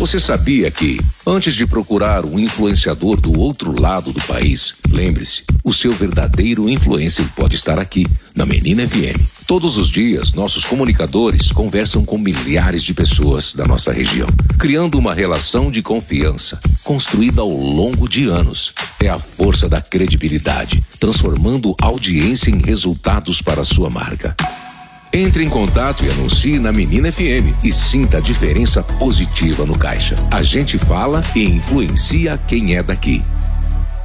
Você sabia que, antes de procurar um influenciador do outro lado do país, lembre-se, o seu verdadeiro influencer pode estar aqui, na Menina FM. Todos os dias, nossos comunicadores conversam com milhares de pessoas da nossa região, criando uma relação de confiança, construída ao longo de anos. É a força da credibilidade, transformando audiência em resultados para a sua marca. Entre em contato e anuncie na Menina FM e sinta a diferença positiva no caixa. A gente fala e influencia quem é daqui.